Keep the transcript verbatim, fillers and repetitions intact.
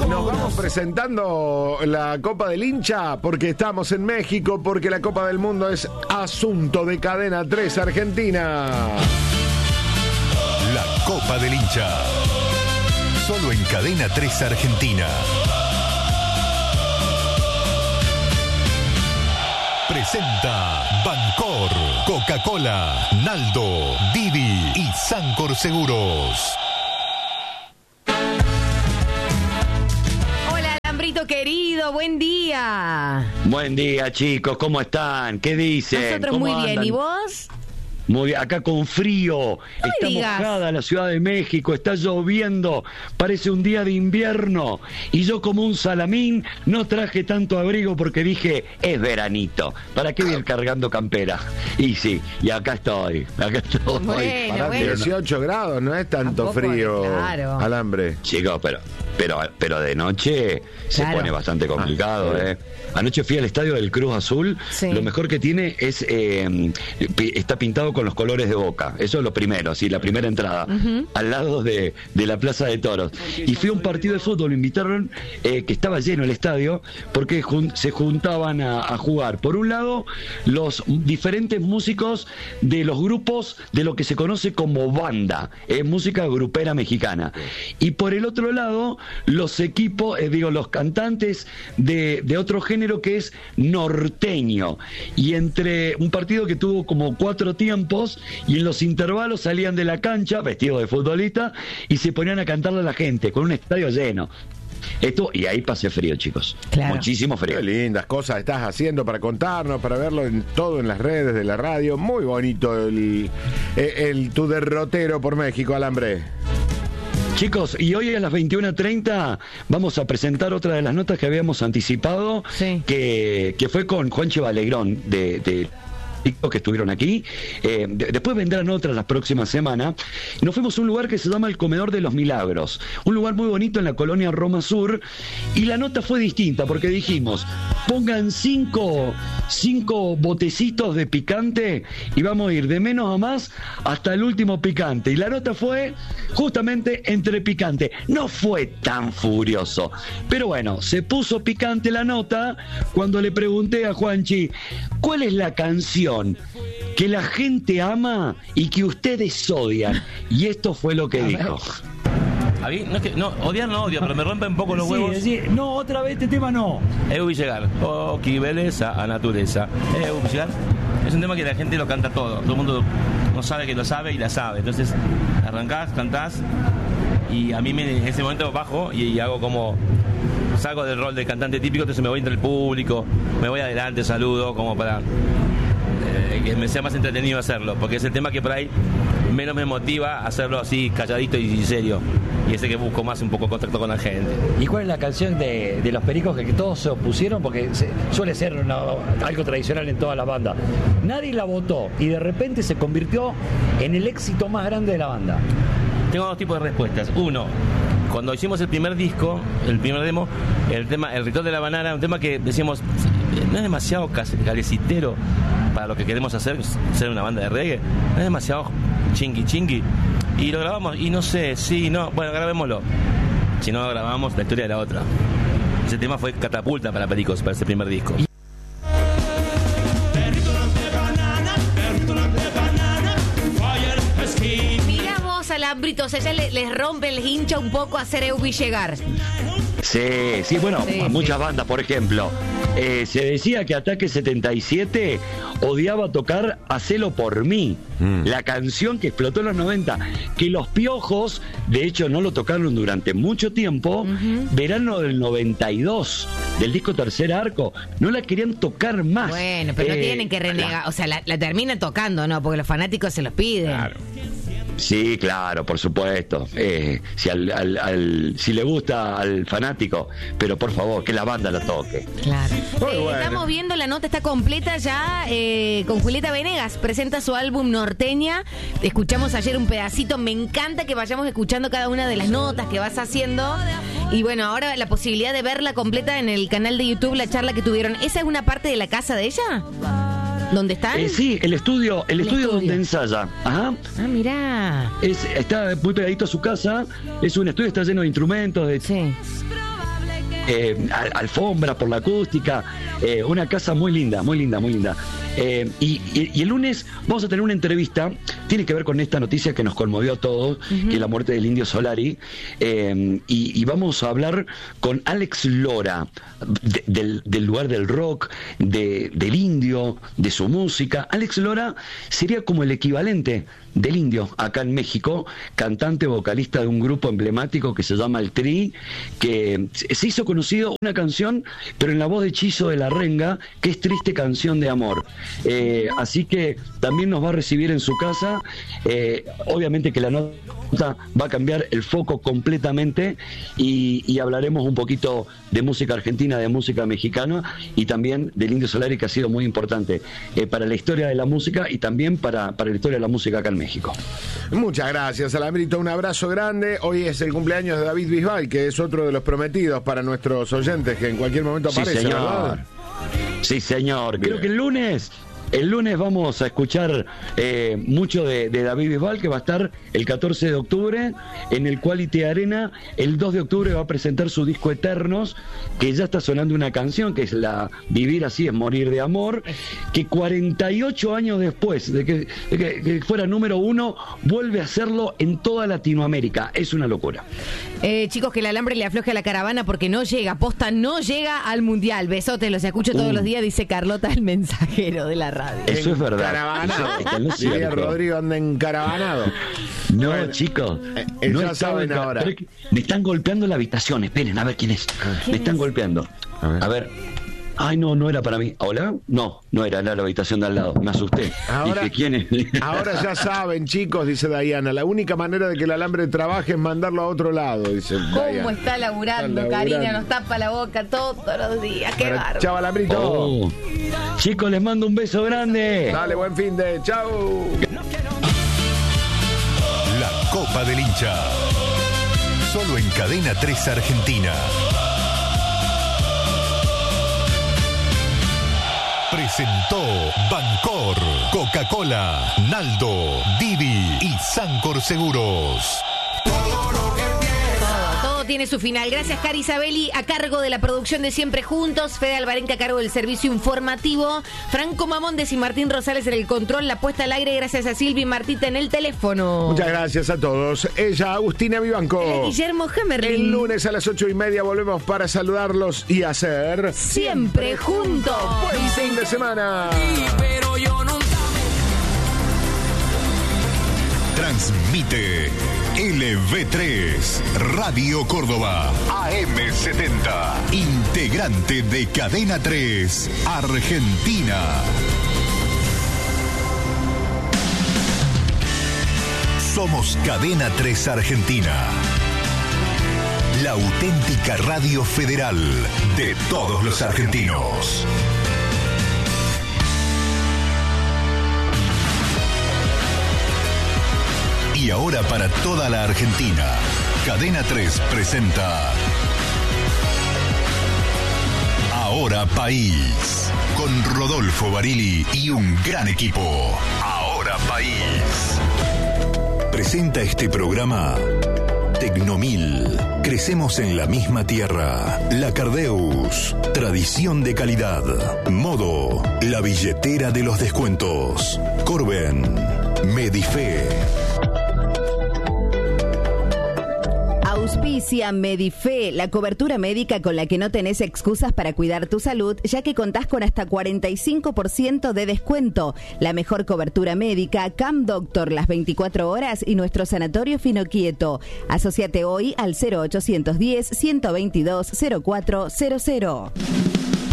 Nos vamos presentando la Copa del Hincha porque estamos en México, porque la Copa del Mundo es asunto de Cadena tres Argentina. La Copa del Hincha. Solo en Cadena tres Argentina. Presenta Bancor, Coca-Cola, Naldo, Didi y Sancor Seguros. Hola, Alambrito querido, buen día. Buen día, chicos, ¿cómo están? ¿Qué dicen? Nosotros ¿Cómo muy andan? bien, ¿y vos? Muy bien, acá con frío, No está digas. mojada la Ciudad de México, está lloviendo, parece un día de invierno. Y yo como un salamín no traje tanto abrigo porque dije, es veranito, ¿para qué ir cargando campera? Y sí, y acá estoy, acá estoy. Bueno, Para bueno. dieciocho grados, no es tanto Tampoco, frío, claro. Alambre. Chicos, pero, pero, pero de noche se Claro. pone bastante complicado, Ah, sí. ¿eh? Anoche fui al estadio del Cruz Azul, Sí. lo mejor que tiene es, eh, pi- está pintado con los colores de Boca, eso es lo primero, así, la primera entrada, Ujú. al lado de, de la Plaza de Toros. Y fui a un partido de fútbol, me invitaron, eh, que estaba lleno el estadio, porque jun- se juntaban a, a jugar, por un lado, los diferentes músicos de los grupos de lo que se conoce como banda, es música grupera mexicana, y por el otro lado, los equipos, eh, digo, los cantantes de, de otro género que es norteño, y entre un partido que tuvo como cuatro tiempos, y en los intervalos salían de la cancha vestidos de futbolista y se ponían a cantarle a la gente con un estadio lleno. Esto, y ahí pasé frío, chicos. Claro. Muchísimo frío. Qué lindas cosas estás haciendo para contarnos, para verlo en todo en las redes de la radio. Muy bonito el, el, el tu derrotero por México, Alambre. Chicos, y hoy a las veintiuna treinta vamos a presentar otra de las notas que habíamos anticipado, Sí. que, que fue con Juanche Balegrón de, de que estuvieron aquí. Eh, de- después vendrán otras las próximas semanas. Nos fuimos a un lugar que se llama el Comedor de los Milagros, un lugar muy bonito en la colonia Roma Sur, y la nota fue distinta porque dijimos, pongan cinco, cinco botecitos de picante y vamos a ir de menos a más hasta el último picante. Y la nota fue justamente entre picante. No fue tan furioso, pero bueno, se puso picante la nota cuando le pregunté a Juanchi, ¿cuál es la canción que la gente ama y que ustedes odian? Y esto fue lo que dijo. A mí, no es que, no, odiar no odio, pero me rompen un poco los Sí, huevos. decir, no, otra vez este tema no. Eu Villegar, oh, qué belleza a naturaleza. Eu Villegar es un tema que la gente lo canta todo. Todo el mundo no sabe que lo sabe y la sabe. Entonces, arrancás, cantás, y a mí me, en ese momento bajo y, y hago como. Salgo del rol de cantante típico, entonces me voy entre el público, me voy adelante, saludo, como para. Eh, que me sea más entretenido hacerlo, porque es el tema que por ahí menos me motiva hacerlo así calladito y serio, y ese que busco más un poco contacto con la gente. ¿Y cuál es la canción de, de los Pericos que, que todos se opusieron? Porque se- suele ser una- algo tradicional en todas las bandas. Nadie la votó y de repente se convirtió en el éxito más grande de la banda. Tengo dos tipos de respuestas. Uno, cuando hicimos el primer disco, el primer demo, el tema El Ritual de la Banana, un tema que decíamos, no es demasiado cas- calecitero para lo que queremos hacer, ser una banda de reggae, no es demasiado chingui chingui. Y lo grabamos, y no sé, sí, no, bueno, grabémoslo. Si no lo grabamos, la historia de la otra. Ese tema fue catapulta para Pericos, para ese primer disco. Mirá vos, Alambrito, o sea, ya le- les rompe, les hincha un poco hacer Eu Villegar. Sí, sí, bueno, Sí, a muchas sí. bandas, por ejemplo. Eh, se decía que Ataque setenta y siete odiaba tocar Hacelo por mí, Mm. la canción que explotó en los noventa, que los Piojos, de hecho, no lo tocaron durante mucho tiempo, Ujú. verano del noventa y dos, del disco Tercer Arco, no la querían tocar más. Bueno, pero no Eh, tienen que renegar, o sea, la, la terminan tocando, ¿no? Porque los fanáticos se los piden. Claro. Sí, claro, por supuesto. Eh, si, al, al- al- si le gusta al fanático, pero por favor, que la banda la toque. Claro. Muy Eh, bueno. Estamos viendo, la nota está completa ya eh, con Julieta Venegas. Presenta su álbum Norteña. Escuchamos ayer un pedacito. Me encanta que vayamos escuchando cada una de las notas que vas haciendo. Y bueno, ahora la posibilidad de verla completa en el canal de YouTube, la charla que tuvieron. ¿Esa es una parte de la casa de ella? ¿Dónde están? Eh, sí, el estudio, el, El estudio, estudio. donde ensaya. Ajá. Ah, mirá. Es, está muy pegadito a su casa. Es un estudio, está lleno de instrumentos. De, Sí. eh, al, alfombra por la acústica, eh, una casa muy linda, muy linda, muy linda. Eh, y, y, y el lunes vamos a tener una entrevista, tiene que ver con esta noticia que nos conmovió a todos, uh-huh. que es la muerte del Indio Solari, eh, y, y vamos a hablar con Alex Lora, de, del, del lugar del rock, de, del Indio, de su música. Alex Lora sería como el equivalente del Indio acá en México, cantante, vocalista de un grupo emblemático que se llama El Tri, que se hizo conocido una canción, pero en la voz de Chizo de la Renga, que es Triste Canción de Amor. Eh, así que también nos va a recibir en su casa. Eh, obviamente que la nota va a cambiar el foco completamente y, y hablaremos un poquito de música argentina, de música mexicana y también del Indio Solari, que ha sido muy importante eh, para la historia de la música y también para, para la historia de la música acá en México. Muchas gracias, Alambrito, un abrazo grande. Hoy es el cumpleaños de David Bisbal, que es otro de los prometidos para nuestros oyentes, que en cualquier momento aparece, sí, señor. ¿verdad? Sí, señor. Bien. Creo que el lunes El lunes vamos a escuchar eh, mucho de, de David Bisbal, que va a estar el catorce de octubre en el Quality Arena. El dos de octubre va a presentar su disco Eternos, que ya está sonando una canción, que es la Vivir así es morir de amor, que cuarenta y ocho años después de que, de que, que fuera número uno, vuelve a hacerlo en toda Latinoamérica. Es una locura. Eh, chicos, que el alambre le afloje a la caravana porque no llega, posta, no llega al Mundial. Besotes, los escucho todos uh. los días, dice Carlota, el mensajero de la radio. Eso es verdad. Caravanado. Sí, Rodrigo anda encaravanado. No, bueno, chicos. Eh, no ya saben en... ahora. Me están golpeando la habitación. Esperen, a ver quién es. ¿Quién me están es? golpeando. A ver. A ver. Ay, no, no era para mí. ¿Hola? No, no era, era la habitación de al lado. Me asusté. Ahora, Dije, ¿quién es? Ahora ya saben, chicos, dice Diana, la única manera de que el alambre trabaje es mandarlo a otro lado, dice ¿Cómo Diana. está laburando, Está laburando. Karina? Nos tapa la boca todos los días. Qué bárbaro. Chao, Alambrito. Oh. Chicos, les mando un beso grande. Dale, buen fin de. Chau. La Copa del Hincha. Solo en Cadena tres Argentina. Presentó Bancor, Coca-Cola, Naldo, Didi y Sancor Seguros. Todo tiene su final. Gracias, Cari Isabeli, a cargo de la producción de Siempre Juntos, Fede Alvarenca a cargo del servicio informativo, Franco Mamondes y Martín Rosales en el control, la puesta al aire, gracias a Silvi y Martita en el teléfono. Muchas gracias a todos. Ella, Agustina Vivanco. Eh, Guillermo Hammerlin. El lunes a las ocho y media volvemos para saludarlos y hacer Siempre Juntos. Buen fin de semana. Pero yo nunca Transmite L V tres, Radio Córdoba, A M setenta, integrante de Cadena tres, Argentina. Somos Cadena tres Argentina, la auténtica radio federal de todos los argentinos. Y ahora para toda la Argentina, Cadena tres presenta Ahora País, con Rodolfo Barili y un gran equipo. Ahora País. Presenta este programa Tecnomil. Crecemos en la misma tierra. La Cardeus. Tradición de calidad. Modo. La billetera de los descuentos. Corben. Medife. Auspicia Medife, la cobertura médica con la que no tenés excusas para cuidar tu salud, ya que contás con hasta cuarenta y cinco por ciento de descuento. La mejor cobertura médica, Cam Doctor, las veinticuatro horas y nuestro sanatorio Finoquieto. Asociate hoy al cero ochocientos diez, ciento veintidós, cero cuatro cero cero.